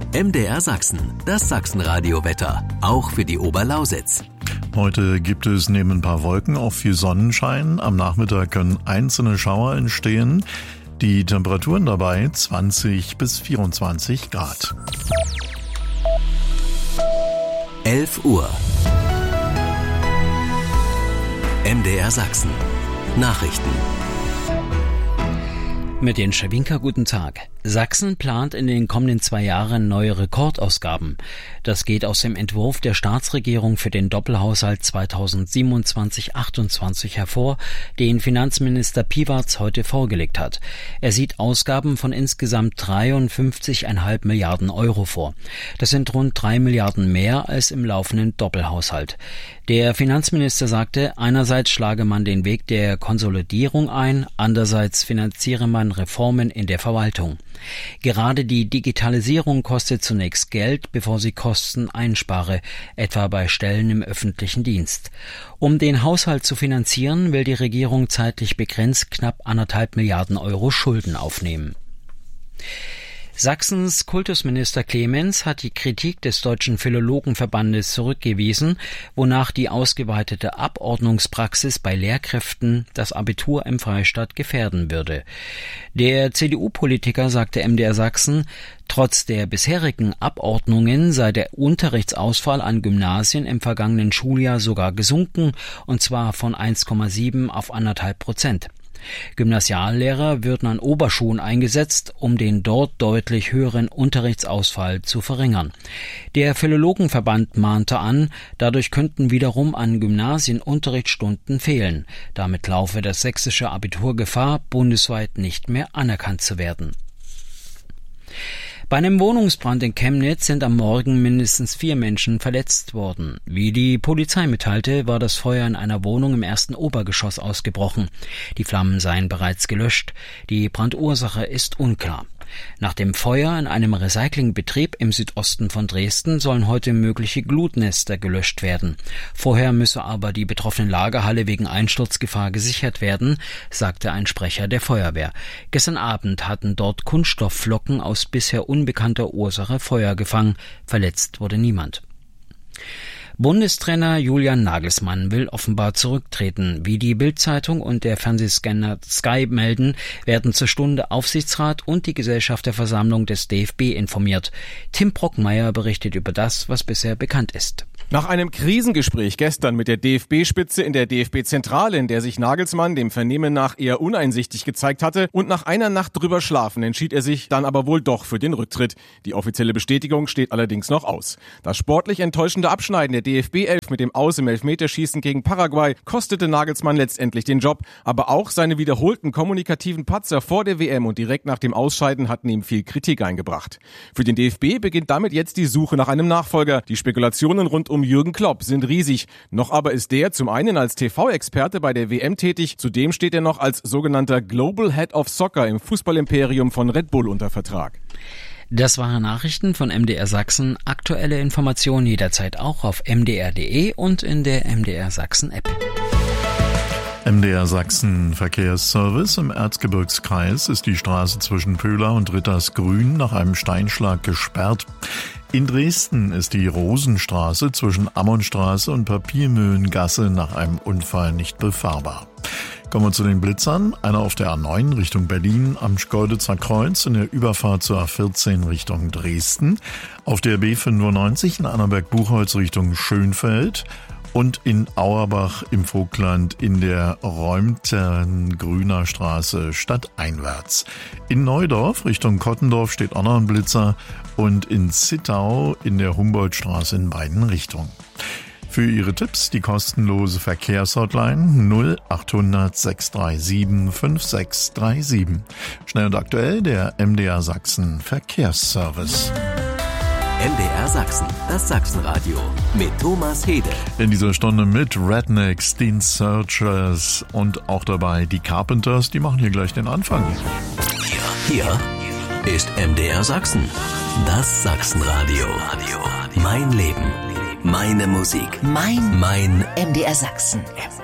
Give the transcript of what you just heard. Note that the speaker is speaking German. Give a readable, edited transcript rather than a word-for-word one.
MDR Sachsen, das Sachsenradio-Wetter, auch für die Oberlausitz. Heute gibt es neben ein paar Wolken auch viel Sonnenschein. Am Nachmittag können einzelne Schauer entstehen. Die Temperaturen dabei 20 bis 24 Grad. 11 Uhr. MDR Sachsen. Nachrichten. Mit den Schawinka, guten Tag. Sachsen plant in den kommenden 2 Jahren neue Rekordausgaben. Das geht aus dem Entwurf der Staatsregierung für den Doppelhaushalt 2027-28 hervor, den Finanzminister Piwarz heute vorgelegt hat. Er sieht Ausgaben von insgesamt 53,5 Milliarden Euro vor. Das sind rund 3 Milliarden mehr als im laufenden Doppelhaushalt. Der Finanzminister sagte, einerseits schlage man den Weg der Konsolidierung ein, andererseits finanziere man Reformen in der Verwaltung. Gerade die Digitalisierung kostet zunächst Geld, bevor sie Kosten einspare, etwa bei Stellen im öffentlichen Dienst. Um den Haushalt zu finanzieren, will die Regierung zeitlich begrenzt knapp 1,5 Milliarden Euro Schulden aufnehmen. Sachsens Kultusminister Clemens hat die Kritik des Deutschen Philologenverbandes zurückgewiesen, wonach die ausgeweitete Abordnungspraxis bei Lehrkräften das Abitur im Freistaat gefährden würde. Der CDU-Politiker sagte MDR Sachsen, trotz der bisherigen Abordnungen sei der Unterrichtsausfall an Gymnasien im vergangenen Schuljahr sogar gesunken, und zwar von 1,7 auf 1,5%. Gymnasiallehrer würden an Oberschulen eingesetzt, um den dort deutlich höheren Unterrichtsausfall zu verringern. Der Philologenverband mahnte an, dadurch könnten wiederum an Gymnasien Unterrichtsstunden fehlen. Damit laufe das sächsische Abitur Gefahr, bundesweit nicht mehr anerkannt zu werden. Bei einem Wohnungsbrand in Chemnitz sind am Morgen mindestens 4 Menschen verletzt worden. Wie die Polizei mitteilte, war das Feuer in einer Wohnung im 1. Obergeschoss ausgebrochen. Die Flammen seien bereits gelöscht. Die Brandursache ist unklar. Nach dem Feuer in einem Recyclingbetrieb im Südosten von Dresden sollen heute mögliche Glutnester gelöscht werden. Vorher müsse aber die betroffene Lagerhalle wegen Einsturzgefahr gesichert werden, sagte ein Sprecher der Feuerwehr. Gestern Abend hatten dort Kunststoffflocken aus bisher unbekannter Ursache Feuer gefangen. Verletzt wurde niemand. Bundestrainer Julian Nagelsmann will offenbar zurücktreten. Wie die Bild-Zeitung und der Fernsehsender Sky melden, werden zur Stunde Aufsichtsrat und die Gesellschafterversammlung des DFB informiert. Tim Brockmeier berichtet über das, was bisher bekannt ist. Nach einem Krisengespräch gestern mit der DFB-Spitze in der DFB-Zentrale, in der sich Nagelsmann dem Vernehmen nach eher uneinsichtig gezeigt hatte, und nach einer Nacht drüber schlafen, entschied er sich dann aber wohl doch für den Rücktritt. Die offizielle Bestätigung steht allerdings noch aus. Das sportlich enttäuschende Abschneiden der DFB-11 mit dem Aus im Elfmeterschießen gegen Paraguay kostete Nagelsmann letztendlich den Job, aber auch seine wiederholten kommunikativen Patzer vor der WM und direkt nach dem Ausscheiden hatten ihm viel Kritik eingebracht. Für den DFB beginnt damit jetzt die Suche nach einem Nachfolger. Die Spekulationen rund um Jürgen Klopp sind riesig. Noch aber ist der zum einen als TV-Experte bei der WM tätig, zudem steht er noch als sogenannter Global Head of Soccer im Fußballimperium von Red Bull unter Vertrag. Das waren Nachrichten von MDR Sachsen. Aktuelle Informationen jederzeit auch auf mdr.de und in der MDR Sachsen App. MDR Sachsen Verkehrsservice. Im Erzgebirgskreis ist die Straße zwischen Pöhler und Rittersgrün nach einem Steinschlag gesperrt. In Dresden ist die Rosenstraße zwischen Ammonstraße und Papiermühlengasse nach einem Unfall nicht befahrbar. Kommen wir zu den Blitzern. Einer auf der A9 Richtung Berlin am Schkeuditzer Kreuz in der Überfahrt zur A14 Richtung Dresden. Auf der B95 in Annaberg-Buchholz Richtung Schönfeld. Und in Auerbach im Vogtland in der Räumtern-Grüner Straße stadteinwärts. In Neudorf Richtung Kottendorf steht auch noch ein Blitzer und in Zittau in der Humboldtstraße in beiden Richtungen. Für Ihre Tipps die kostenlose Verkehrshotline 0800 637 5637. Schnell und aktuell der MDR Sachsen Verkehrsservice. MDR Sachsen, das Sachsenradio mit Thomas Hede. In dieser Stunde mit Rednecks, den Searchers und auch dabei die Carpenters, die machen hier gleich den Anfang. Hier ist MDR Sachsen, das Sachsenradio. Mein Leben, meine Musik, mein MDR Sachsen.